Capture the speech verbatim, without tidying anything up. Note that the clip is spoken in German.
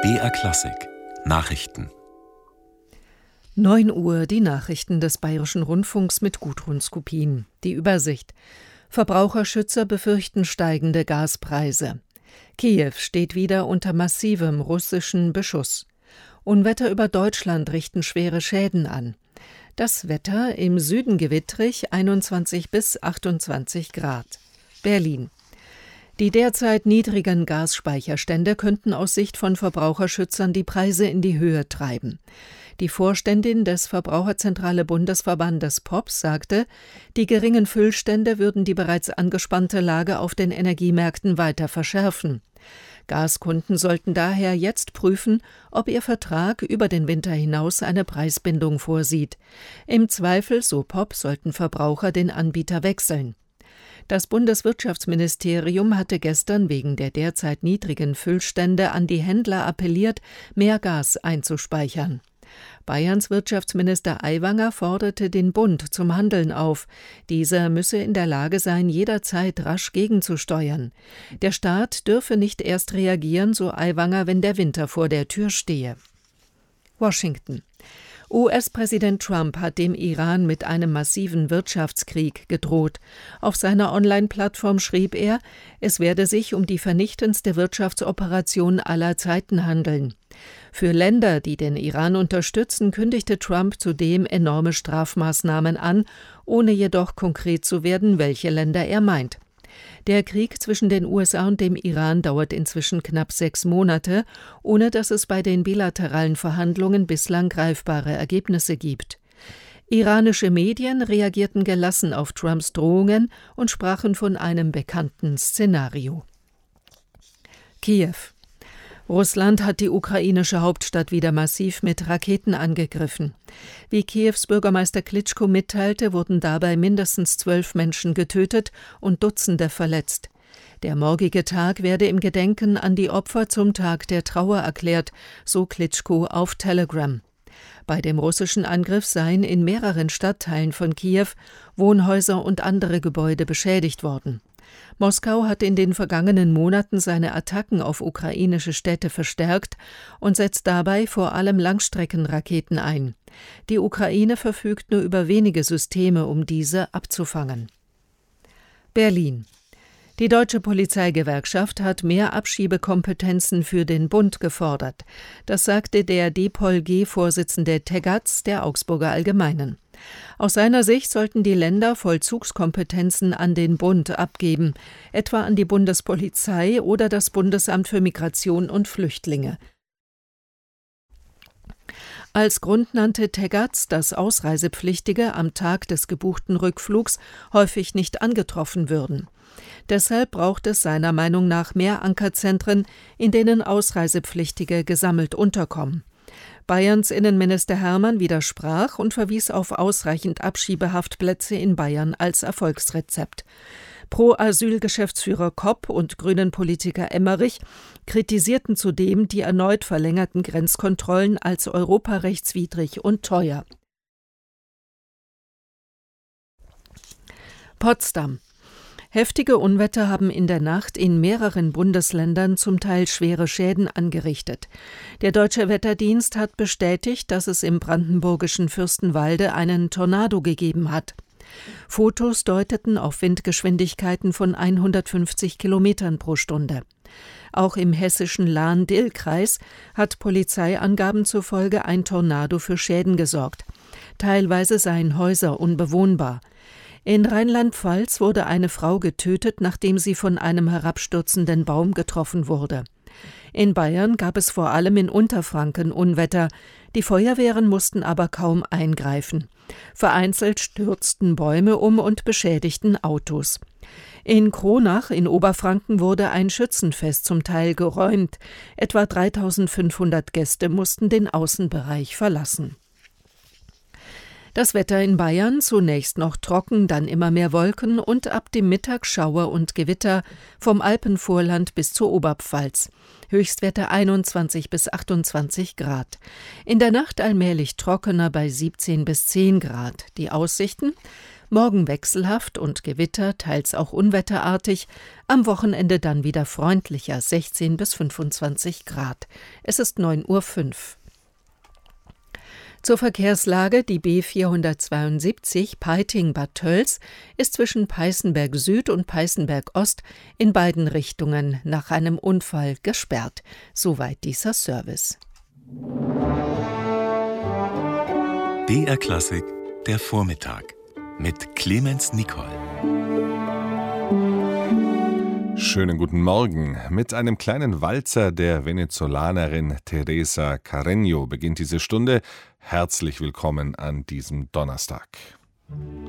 B R Klassik Nachrichten. neun Uhr, die Nachrichten des Bayerischen Rundfunks mit Gudrun Skupin. Die Übersicht. Verbraucherschützer befürchten steigende Gaspreise. Kiew steht wieder unter massivem russischen Beschuss. Unwetter über Deutschland richten schwere Schäden an. Das Wetter: im Süden gewittrig, einundzwanzig bis achtundzwanzig Grad. Berlin. Die derzeit niedrigen Gasspeicherstände könnten aus Sicht von Verbraucherschützern die Preise in die Höhe treiben. Die Vorständin des Verbraucherzentrale Bundesverbandes P O P sagte, die geringen Füllstände würden die bereits angespannte Lage auf den Energiemärkten weiter verschärfen. Gaskunden sollten daher jetzt prüfen, ob ihr Vertrag über den Winter hinaus eine Preisbindung vorsieht. Im Zweifel, so P O P, sollten Verbraucher den Anbieter wechseln. Das Bundeswirtschaftsministerium hatte gestern wegen der derzeit niedrigen Füllstände an die Händler appelliert, mehr Gas einzuspeichern. Bayerns Wirtschaftsminister Aiwanger forderte den Bund zum Handeln auf. Dieser müsse in der Lage sein, jederzeit rasch gegenzusteuern. Der Staat dürfe nicht erst reagieren, so Aiwanger, wenn der Winter vor der Tür stehe. Washington. U S-Präsident Trump hat dem Iran mit einem massiven Wirtschaftskrieg gedroht. Auf seiner Online-Plattform schrieb er, es werde sich um die vernichtendste Wirtschaftsoperation aller Zeiten handeln. Für Länder, die den Iran unterstützen, kündigte Trump zudem enorme Strafmaßnahmen an, ohne jedoch konkret zu werden, welche Länder er meint. Der Krieg zwischen den U S A und dem Iran dauert inzwischen knapp sechs Monate, ohne dass es bei den bilateralen Verhandlungen bislang greifbare Ergebnisse gibt. Iranische Medien reagierten gelassen auf Trumps Drohungen und sprachen von einem bekannten Szenario. Kiew. Russland hat die ukrainische Hauptstadt wieder massiv mit Raketen angegriffen. Wie Kiews Bürgermeister Klitschko mitteilte, wurden dabei mindestens zwölf Menschen getötet und Dutzende verletzt. Der morgige Tag werde im Gedenken an die Opfer zum Tag der Trauer erklärt, so Klitschko auf Telegram. Bei dem russischen Angriff seien in mehreren Stadtteilen von Kiew Wohnhäuser und andere Gebäude beschädigt worden. Moskau hat in den vergangenen Monaten seine Attacken auf ukrainische Städte verstärkt und setzt dabei vor allem Langstreckenraketen ein. Die Ukraine verfügt nur über wenige Systeme, um diese abzufangen. Berlin. Die Deutsche Polizeigewerkschaft hat mehr Abschiebekompetenzen für den Bund gefordert. Das sagte der D P O L G-Vorsitzende Tegatz der Augsburger Allgemeinen. Aus seiner Sicht sollten die Länder Vollzugskompetenzen an den Bund abgeben, etwa an die Bundespolizei oder das Bundesamt für Migration und Flüchtlinge. Als Grund nannte Tegatz, dass Ausreisepflichtige am Tag des gebuchten Rückflugs häufig nicht angetroffen würden. Deshalb braucht es seiner Meinung nach mehr Ankerzentren, in denen Ausreisepflichtige gesammelt unterkommen. Bayerns Innenminister Hermann widersprach und verwies auf ausreichend Abschiebehaftplätze in Bayern als Erfolgsrezept. Pro-Asyl-Geschäftsführer Kopp und Grünen-Politiker Emmerich kritisierten zudem die erneut verlängerten Grenzkontrollen als europarechtswidrig und teuer. Potsdam. Heftige Unwetter haben in der Nacht in mehreren Bundesländern zum Teil schwere Schäden angerichtet. Der Deutsche Wetterdienst hat bestätigt, dass es im brandenburgischen Fürstenwalde einen Tornado gegeben hat. Fotos deuteten auf Windgeschwindigkeiten von hundertfünfzig Kilometern pro Stunde. Auch im hessischen Lahn-Dill-Kreis hat Polizeiangaben zufolge ein Tornado für Schäden gesorgt. Teilweise seien Häuser unbewohnbar. In Rheinland-Pfalz wurde eine Frau getötet, nachdem sie von einem herabstürzenden Baum getroffen wurde. In Bayern gab es vor allem in Unterfranken Unwetter. Die Feuerwehren mussten aber kaum eingreifen. Vereinzelt stürzten Bäume um und beschädigten Autos. In Kronach in Oberfranken wurde ein Schützenfest zum Teil geräumt. Etwa dreitausendfünfhundert Gäste mussten den Außenbereich verlassen. Das Wetter in Bayern: zunächst noch trocken, dann immer mehr Wolken und ab dem Mittag Schauer und Gewitter, vom Alpenvorland bis zur Oberpfalz. Höchstwerte einundzwanzig bis achtundzwanzig Grad. In der Nacht allmählich trockener bei siebzehn bis zehn Grad. Die Aussichten: Morgen wechselhaft und Gewitter, teils auch unwetterartig. Am Wochenende dann wieder freundlicher, sechzehn bis fünfundzwanzig Grad. Es ist neun Uhr fünf. Zur Verkehrslage: Die B vierhundertzweiundsiebzig Peiting-Bad Tölz ist zwischen Peißenberg Süd und Peißenberg Ost in beiden Richtungen nach einem Unfall gesperrt. Soweit dieser Service. B R Klassik, der Vormittag mit Clemens Nicol. Schönen guten Morgen. Mit einem kleinen Walzer der Venezolanerin Teresa Carreño beginnt diese Stunde. Herzlich willkommen an diesem Donnerstag.